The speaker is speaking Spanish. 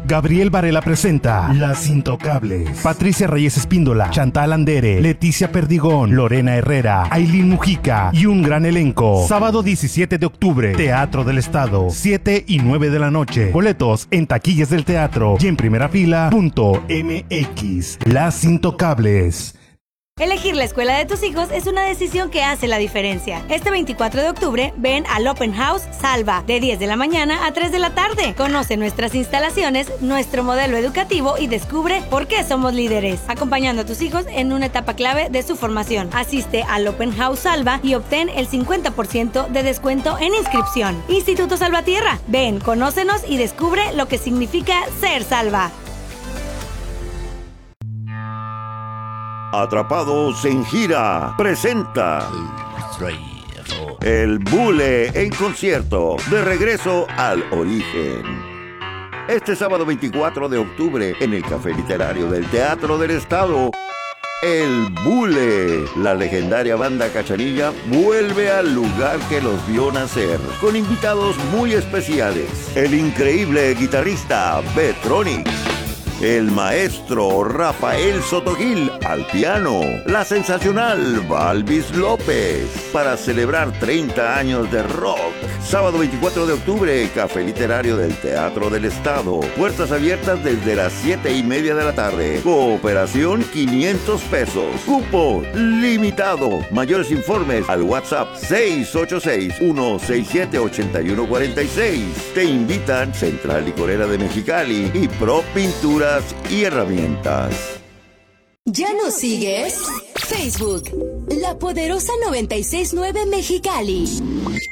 Gabriel Varela presenta Las Intocables. Patricia Reyes Espíndola, Chantal Andere, Leticia Perdigón, Lorena Herrera, Ailín Mujica y un gran elenco. Sábado 17 de octubre, Teatro del Estado, 7 y 9 de la noche. Boletos en taquillas del teatro y en primerafila.mx. Las Intocables. Elegir la escuela de tus hijos es una decisión que hace la diferencia. Este 24 de octubre, ven al Open House Salva, de 10 de la mañana a 3 de la tarde. Conoce nuestras instalaciones, nuestro modelo educativo y descubre por qué somos líderes, acompañando a tus hijos en una etapa clave de su formación. Asiste al Open House Salva y obtén el 50% de descuento en inscripción. Instituto Salvatierra. Ven, conócenos y descubre lo que significa ser Salva. Atrapados en Gira presenta El Bule en concierto, de regreso al origen. Este sábado 24 de octubre, en el Café Literario del Teatro del Estado, El Bule, la legendaria banda Cachanilla, vuelve al lugar que los vio nacer, con invitados muy especiales. El increíble guitarrista Betronics, el maestro Rafael Sotogil al piano, la sensacional Balvis López, para celebrar 30 años de rock. Sábado 24 de octubre, Café Literario del Teatro del Estado. Puertas abiertas desde las 7:30 de la tarde. Cooperación 500 pesos. Cupo limitado. Mayores informes al WhatsApp 686-167-8146. Te invitan Central Licorera de Mexicali y Pro Pinturas y Herramientas. ¿Ya nos sigues? Facebook, La Poderosa 969 Mexicali.